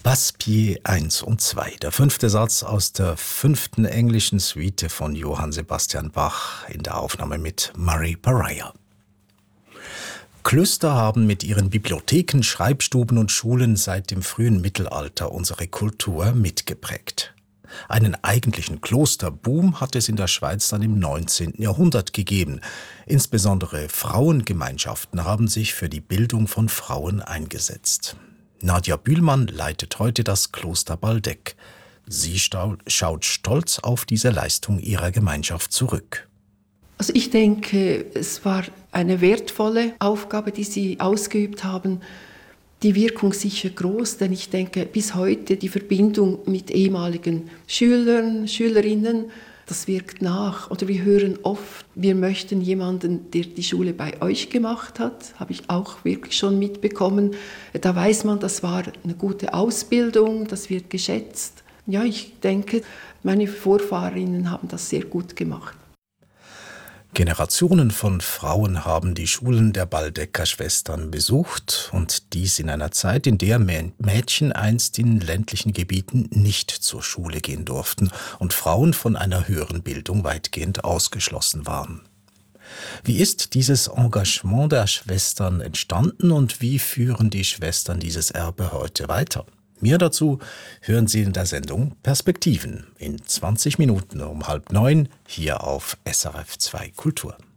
Passepied 1 und 2, der 5. Satz aus der 5. englischen Suite von Johann Sebastian Bach in der Aufnahme mit Murray Pariah. Klöster haben mit ihren Bibliotheken, Schreibstuben und Schulen seit dem frühen Mittelalter unsere Kultur mitgeprägt. Einen eigentlichen Klosterboom hat es in der Schweiz dann im 19. Jahrhundert gegeben. Insbesondere Frauengemeinschaften haben sich für die Bildung von Frauen eingesetzt. Nadja Bühlmann leitet heute das Kloster Baldeck. Sie schaut stolz auf diese Leistung ihrer Gemeinschaft zurück. Also ich denke, es war eine wertvolle Aufgabe, die sie ausgeübt haben. Die Wirkung sicher groß, denn ich denke, bis heute die Verbindung mit ehemaligen Schülern, Schülerinnen, das wirkt nach. Oder wir hören oft, wir möchten jemanden, der die Schule bei euch gemacht hat. Habe ich auch wirklich schon mitbekommen. Da weiß man, das war eine gute Ausbildung, das wird geschätzt. Ja, ich denke, meine Vorfahrinnen haben das sehr gut gemacht. Generationen von Frauen haben die Schulen der Baldecker Schwestern besucht und dies in einer Zeit, in der Mädchen einst in ländlichen Gebieten nicht zur Schule gehen durften und Frauen von einer höheren Bildung weitgehend ausgeschlossen waren. Wie ist dieses Engagement der Schwestern entstanden und wie führen die Schwestern dieses Erbe heute weiter? Mehr dazu hören Sie in der Sendung Perspektiven in 20 Minuten um 8:30 hier auf SRF 2 Kultur.